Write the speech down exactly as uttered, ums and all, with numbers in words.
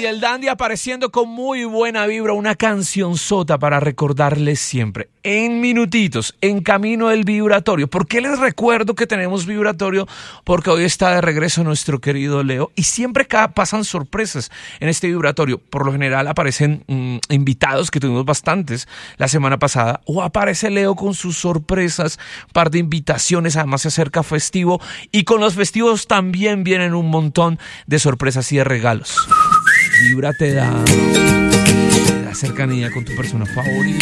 el Dandy apareciendo con muy buena vibra, una cancionzota para recordarles siempre, en minutitos, en camino del vibratorio. ¿Por qué les recuerdo que tenemos vibratorio? Porque hoy está de regreso nuestro querido Leo y siempre ca- pasan sorpresas en este vibratorio. Por lo general aparecen mmm, invitados, que tuvimos bastantes la semana pasada, o aparece Leo con sus sorpresas, un par de invitaciones, además se acerca festivo y con los festivos también vienen un montón de sorpresas y de regalos. Vibra te da, te da cercanía con tu persona favorita.